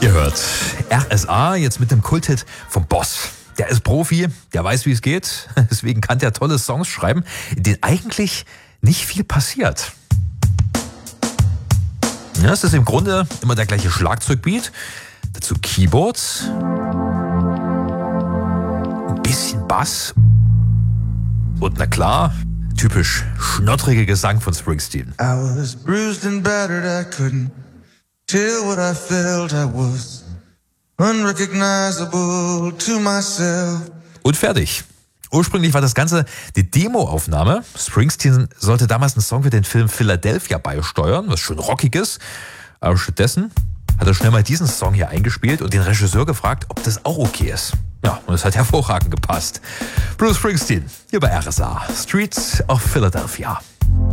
Ihr hört RSA jetzt mit dem Kulthit vom Boss. Der ist Profi, der weiß, wie es geht. Deswegen kann der tolle Songs schreiben, in denen eigentlich nicht viel passiert. Ja, es ist im Grunde immer der gleiche Schlagzeugbeat, dazu Keyboards, ein bisschen Bass und na klar, typisch schnottrige Gesang von Springsteen. I was bruised and battered, I couldn't tell what I felt, I was unrecognizable to myself. Und fertig. Ursprünglich war das Ganze die Demoaufnahme. Springsteen sollte damals einen Song für den Film Philadelphia beisteuern, was schön rockig ist. Aber stattdessen hat er schnell mal diesen Song hier eingespielt und den Regisseur gefragt, ob das auch okay ist. Ja, und es hat hervorragend gepasst. Bruce Springsteen, hier bei RSA, Streets of Philadelphia.